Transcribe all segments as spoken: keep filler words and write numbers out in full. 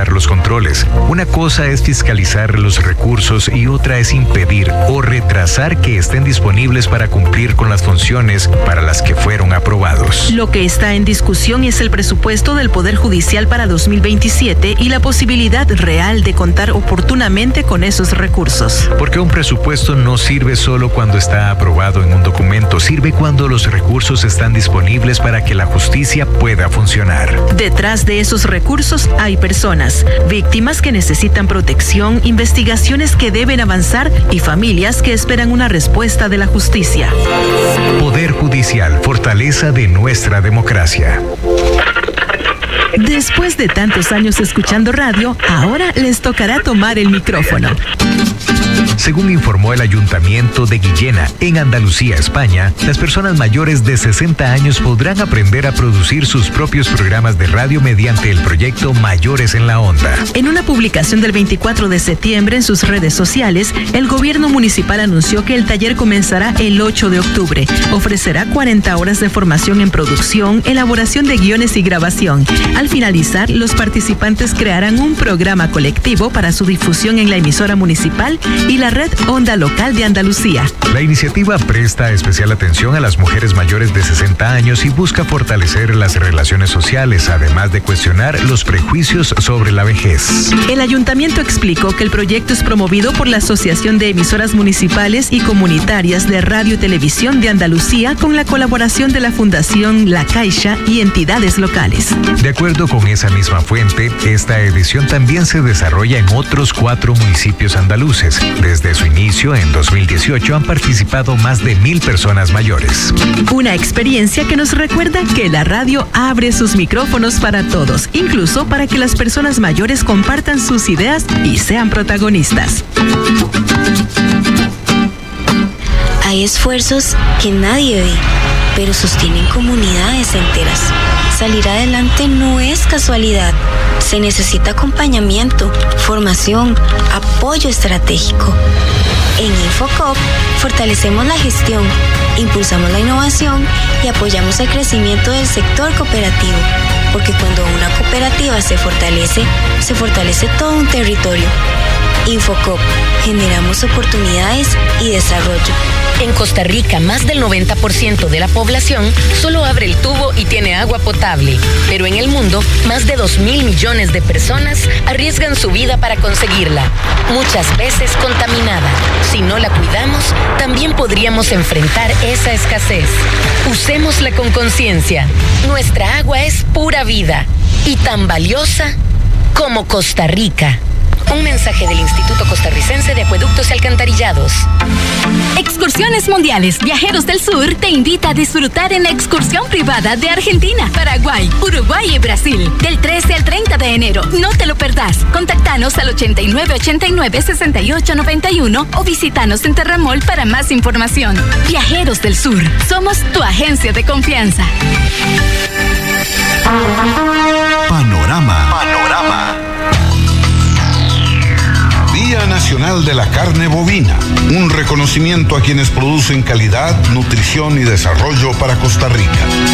reforzar los controles. Una cosa es fiscalizar los recursos y otra es impedir o retrasar que estén disponibles para cumplir con las funciones para las que fueron aprobados. Lo que está en discusión es el presupuesto del Poder Judicial para dos mil veintisiete y la posibilidad real de contar oportunamente con esos recursos. Porque un presupuesto no sirve solo cuando está aprobado en un documento, sirve cuando los recursos están disponibles para que la justicia pueda funcionar. Detrás de esos recursos hay personas, víctimas que necesitan protección, investigaciones que deben avanzar y familias que esperan una respuesta de la justicia. Poder Judicial, fortaleza de nuestra democracia. Después de tantos años escuchando radio, ahora les tocará tomar el micrófono. Según informó el Ayuntamiento de Guillena, en Andalucía, España, las personas mayores de sesenta años podrán aprender a producir sus propios programas de radio mediante el proyecto Mayores en la Onda. En una publicación del veinticuatro de septiembre en sus redes sociales, el gobierno municipal anunció que el taller comenzará el ocho de octubre. Ofrecerá cuarenta horas de formación en producción, elaboración de guiones y grabación. Al finalizar, los participantes crearán un programa colectivo para su difusión en la emisora municipal y la red Onda Local de Andalucía. La iniciativa presta especial atención a las mujeres mayores de sesenta años y busca fortalecer las relaciones sociales, además de cuestionar los prejuicios sobre la vejez. El ayuntamiento explicó que el proyecto es promovido por la Asociación de Emisoras Municipales y Comunitarias de Radio y Televisión de Andalucía con la colaboración de la Fundación La Caixa y entidades locales. De acuerdo con esa misma fuente, esta edición también se desarrolla en otros cuatro municipios andaluces. Desde su inicio, en dos mil dieciocho, han participado más de mil personas mayores. Una experiencia que nos recuerda que la radio abre sus micrófonos para todos, incluso para que las personas mayores compartan sus ideas y sean protagonistas. Hay esfuerzos que nadie ve, pero sostienen comunidades enteras. Salir adelante no es casualidad. Se necesita acompañamiento, formación, apoyo estratégico. En Infocop fortalecemos la gestión, impulsamos la innovación y apoyamos el crecimiento del sector cooperativo. Porque cuando una cooperativa se fortalece, se fortalece todo un territorio. Infocop, generamos oportunidades y desarrollo. En Costa Rica, más del noventa por ciento de la población solo abre el tubo y tiene agua potable. Pero en el mundo, más de dos mil millones de personas arriesgan su vida para conseguirla, muchas veces contaminada. Si no la cuidamos, también podríamos enfrentar esa escasez. Usémosla con conciencia. Nuestra agua es pura vida y tan valiosa como Costa Rica. Un mensaje del Instituto Costarricense de Acueductos y Alcantarillados. Excursiones Mundiales Viajeros del Sur te invita a disfrutar en la excursión privada de Argentina, Paraguay, Uruguay y Brasil, del trece al treinta de enero. No te lo perdás. Contactanos al ochenta y nueve ochenta y nueve sesenta y ocho noventa y uno o visítanos en Terramol para más información. Viajeros del Sur, somos tu agencia de confianza. Panorama. Panorama. Día Nacional de la Carne Bovina, un reconocimiento a quienes producen calidad, nutrición y desarrollo para Costa Rica.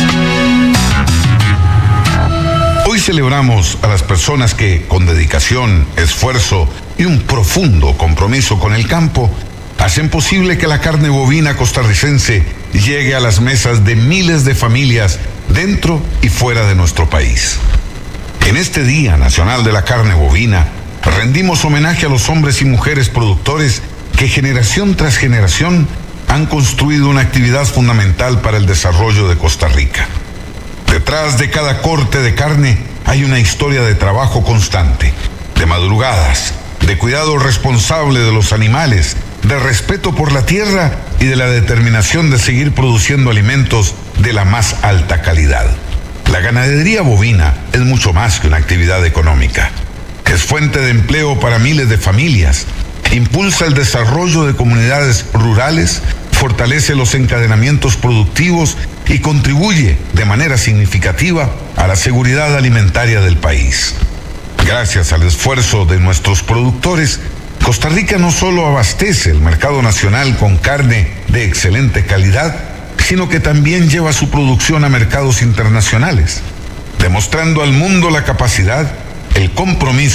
Hoy celebramos a las personas que, con dedicación, esfuerzo y un profundo compromiso con el campo, hacen posible que la carne bovina costarricense llegue a las mesas de miles de familias dentro y fuera de nuestro país. En este Día Nacional de la Carne Bovina, rendimos homenaje a los hombres y mujeres productores que generación tras generación han construido una actividad fundamental para el desarrollo de Costa Rica. Detrás de cada corte de carne hay una historia de trabajo constante, de madrugadas, de cuidado responsable de los animales, de respeto por la tierra y de la determinación de seguir produciendo alimentos de la más alta calidad. La ganadería bovina es mucho más que una actividad económica. Es fuente de empleo para miles de familias, impulsa el desarrollo de comunidades rurales, fortalece los encadenamientos productivos y contribuye de manera significativa a la seguridad alimentaria del país. Gracias al esfuerzo de nuestros productores, Costa Rica no solo abastece el mercado nacional con carne de excelente calidad, sino que también lleva su producción a mercados internacionales, demostrando al mundo la capacidad, el compromiso